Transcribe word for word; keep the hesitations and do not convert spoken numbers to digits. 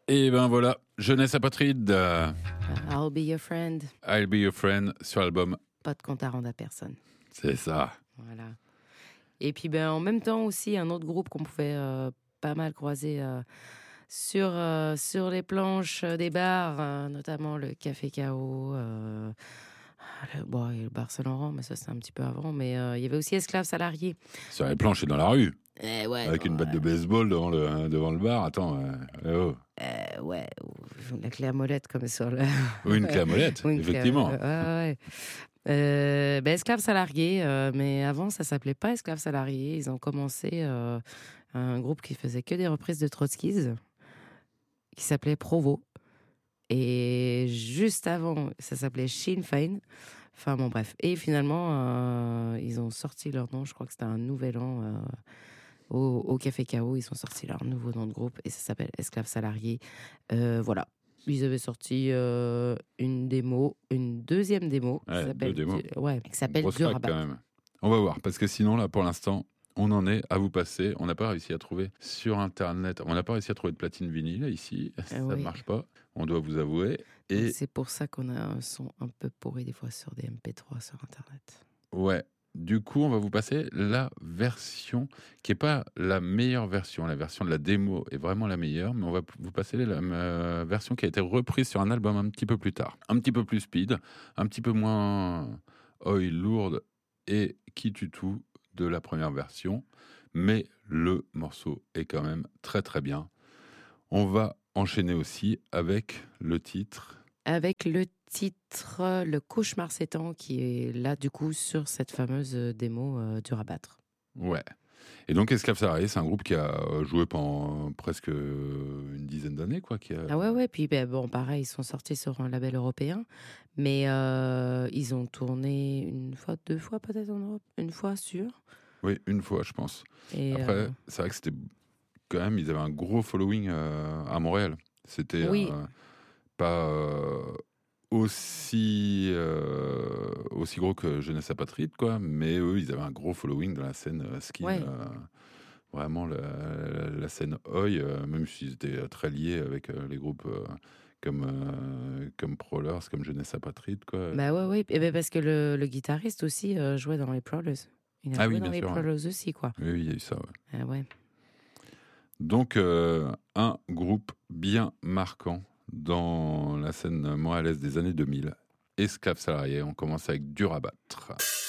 Et ben voilà, Jeunesse apatride. I'll be your friend. I'll be your friend sur l'album. Pas de compte à rendre à personne. C'est ça. Voilà. Et puis ben, en même temps aussi, un autre groupe qu'on pouvait euh, pas mal croiser euh, sur, euh, sur les planches des bars, euh, notamment le Café K O, euh, le, bon, et le bar Saint-Laurent, mais ça c'était un petit peu avant. Mais euh, il y avait aussi Esclaves Salariés. Sur les planches et dans la rue. Eh ouais, Avec non, une batte ouais. de baseball devant le, hein, devant le bar. Attends, euh, eh oh. Euh, ouais, ou la clé à molette comme sur le... Ou une clé à molette, Ou une clé à- effectivement. ouais, ouais. Euh, ben, esclaves salariés, euh, mais avant ça s'appelait pas esclaves salariés. Ils ont commencé euh, un groupe qui faisait que des reprises de Trotskys, qui s'appelait Provo. Et juste avant, ça s'appelait Sinn Féin. Enfin bon, bref. Et finalement, euh, ils ont sorti leur nom. Je crois que c'était un nouvel an euh, au, au Café K O. Ils ont sorti leur nouveau nom de groupe et ça s'appelle Esclaves Salariés. Euh, voilà. Ils avaient sorti euh, une démo, une deuxième démo. Ouais, qui s'appelle deux démos. Du- ouais, qui s'appelle Grosse Dur craque, à battre. quand même. On va voir, parce que sinon, là, pour l'instant, on en est à vous passer. On n'a pas réussi à trouver sur Internet. On n'a pas réussi à trouver de platine vinyle ici. Ça ne oui. marche pas. On doit vous avouer. Donc, Et c'est pour ça qu'on a un son un peu pourri des fois sur des M P trois sur Internet. ouais, du coup, on va vous passer la version qui n'est pas la meilleure version. La version de la démo est vraiment la meilleure, mais on va vous passer la euh, version qui a été reprise sur un album un petit peu plus tard. Un petit peu plus speed, un petit peu moins oil, lourde et qui tue tout de la première version. Mais le morceau est quand même très très bien. On va enchaîner aussi avec le titre. Avec le titre Le Cauchemar s'étend, qui est là, du coup, sur cette fameuse démo euh, Dur à battre. Ouais. Et donc, Esclaves Salariés, c'est un groupe qui a joué pendant presque une dizaine d'années, quoi. Qui a... Ah ouais, ouais. Puis, ben, bon, pareil, ils sont sortis sur un label européen, mais euh, ils ont tourné une fois, deux fois peut-être en Europe. Une fois, sûr. Oui, une fois, je pense. Et, Après, euh, c'est vrai que c'était quand même, ils avaient un gros following euh, à Montréal. C'était Oui. euh, pas euh, aussi, euh, aussi gros que Jeunesse apatride, quoi, mais eux, ils avaient un gros following dans la scène euh, skin. Ouais. euh, vraiment, la, la, la scène Oi, euh, même s'ils étaient très liés avec euh, les groupes euh, comme, euh, comme Prowlers, comme Jeunesse apatride, quoi. Bah ouais, ouais. Et ben parce que le, le guitariste aussi euh, jouait dans les Prowlers. Il a Ah joué oui, dans bien les sûr, ouais. Prowlers aussi, quoi. Oui, oui, il y a eu ça, ouais. Ah ouais. Donc, euh, un groupe bien marquant dans la scène montréalaise des années deux mille. Esclaves Salariés, on commence avec Dur à battre.